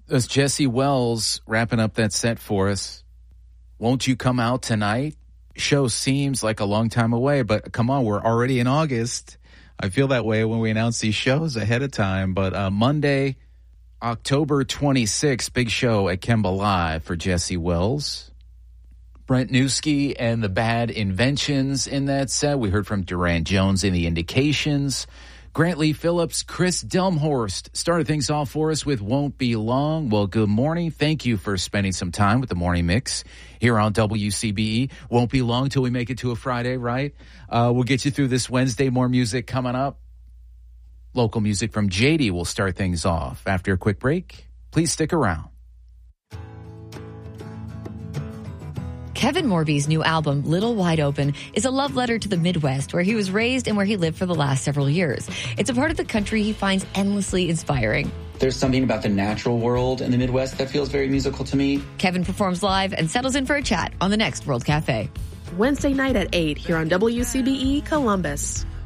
That's Jesse Wells wrapping up that set for us. Won't You Come Out Tonight? Show seems like a long time away, but come on, we're already in August. I feel that way when we announce these shows ahead of time. But Monday, October 26th, big show at Kemba Live for Jesse Wells. Brent Newski and the Bad Inventions in that set. We heard from Durant Jones in the Indications. Grant Lee Phillips, Chris Delmhorst started things off for us with Won't Be Long. Well, good morning. Thank you for spending some time with the Morning Mix here on WCBE. Won't be long till we make it to a Friday, right? We'll get you through this Wednesday. More music coming up. Local music from JD will start things off. After a quick break, please stick around. Kevin Morby's new album, Little Wide Open, is a love letter to the Midwest, where he was raised and where he lived for the last several years. It's a part of the country he finds endlessly inspiring. There's something about the natural world in the Midwest that feels very musical to me. Kevin performs live and settles in for a chat on the next World Cafe. Wednesday night at 8 here on WCBE Columbus.